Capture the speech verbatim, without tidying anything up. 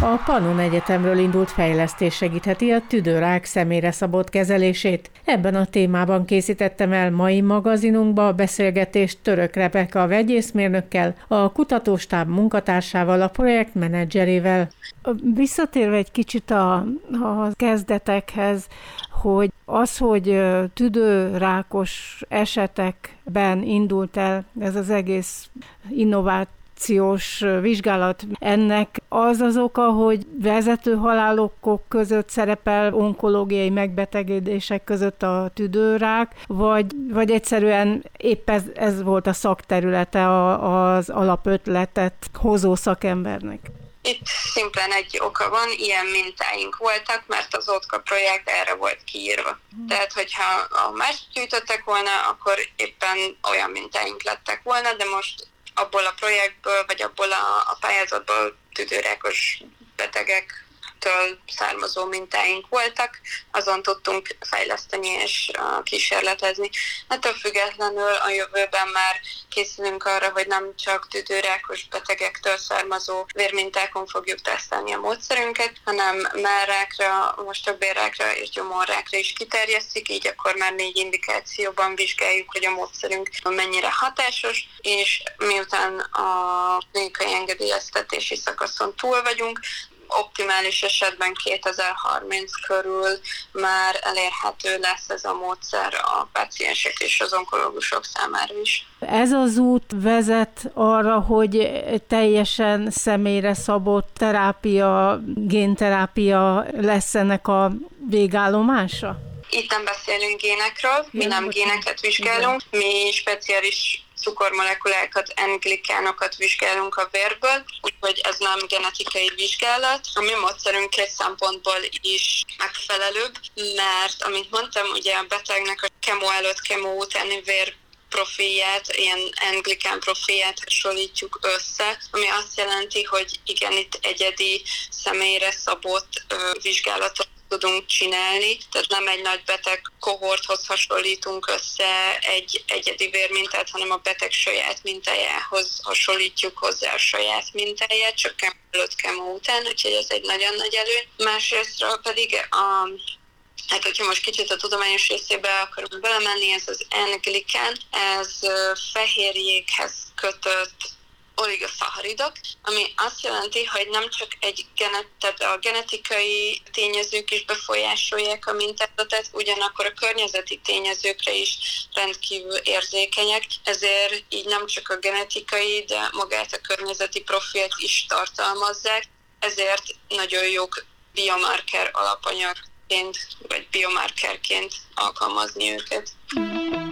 A Pannon Egyetemről indult fejlesztés segítheti a tüdőrák személyre szabott kezelését. Ebben a témában készítettem el mai magazinunkba a beszélgetést Török Rebeka vegyészmérnökkel, a kutatóstáb munkatársával, a projektmenedzserével. Visszatérve egy kicsit a, a kezdetekhez, hogy az, hogy tüdőrákos esetekben indult el ez az egész innovációs vizsgálat. Ennek az az oka, hogy vezető halálokok között szerepel onkológiai megbetegedések között a tüdőrák, vagy, vagy egyszerűen épp ez, ez volt a szakterülete az alapötletet hozó szakembernek? Itt szimplán egy oka van, ilyen mintáink voltak, mert az OTKA projekt erre volt kiírva. Tehát, hogyha a más gyűjtöttek volna, akkor éppen olyan mintáink lettek volna, de most abból a projektből, vagy abból a, a pályázatból tüdőrákos betegektől származó mintáink voltak, azon tudtunk fejleszteni és uh, kísérletezni. Ettől függetlenül a jövőben már készülünk arra, hogy nem csak tüdőrákos betegektől származó vérmintákon fogjuk tesztelni a módszerünket, hanem mellrákra, most több vérrákra és gyomorrákra is kiterjesztjük, így akkor már négy indikációban vizsgáljuk, hogy a módszerünk mennyire hatásos, és miután a klinikai engedélyeztetési szakaszon túl vagyunk, optimális esetben kétezer-harminc körül már elérhető lesz ez a módszer a páciensek és az onkológusok számára is. Ez az út vezet arra, hogy teljesen személyre szabott terápia, génterápia lesz ennek a végállomása? Itt nem beszélünk génekről, mi nem géneket vizsgálunk, mi speciális cukormolekulákat, N-glikánokat vizsgálunk a vérből, úgyhogy ez nem genetikai vizsgálat. A mi módszerünk két szempontból is megfelelőbb, mert amit mondtam, ugye a betegnek a kemó előtt, kemó utáni vér profilját, ilyen N-glikán profilját hasonlítjuk össze, ami azt jelenti, hogy igen, itt egyedi személyre szabott ö, vizsgálatot tudunk csinálni, tehát nem egy nagy beteg kohorthoz hasonlítunk össze egy egyedi vérmintát, hanem a beteg saját mintájához hasonlítjuk hozzá a saját mintáját, csak kemó előtt, kemó után, úgyhogy ez egy nagyon nagy előny. Másrésztről pedig a Hát, hogyha most kicsit a tudományos részébe akarunk belemenni, ez az N-glikán, ez fehérjékhez kötött oligosacharidok, ami azt jelenti, hogy nem csak egy genet, tehát a genetikai tényezők is befolyásolják a mintázatot, ugyanakkor a környezeti tényezőkre is rendkívül érzékenyek, ezért így nem csak a genetikai, de magát a környezeti profilt is tartalmazzák, ezért nagyon jók biomarker alapanyagként, vagy biomarkerként alkalmazni őket.